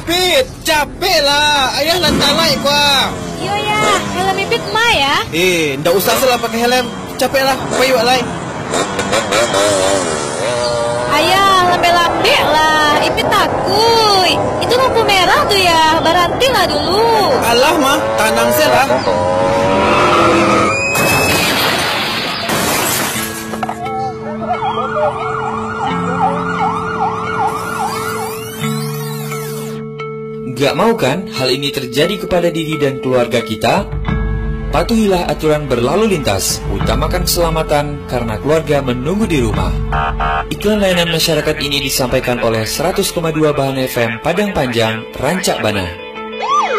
Ipit, capek lah. Ayah lantalai kuah. Iya ya, helm Ipit mah ya. Ndak usah salah pakai helm. Capek lah, payu alai. Ayah, lambe-lambe lah. Ipit takut. Itu lampu merah tuh ya. Berhenti lah dulu. Alah mah, tanang lah. Gak mau kan hal ini terjadi kepada diri dan keluarga kita? Patuhilah aturan berlalu lintas, utamakan keselamatan karena keluarga menunggu di rumah. Iklan layanan masyarakat ini disampaikan oleh 100,2 Bahan FM Padang Panjang, Rancak Bana.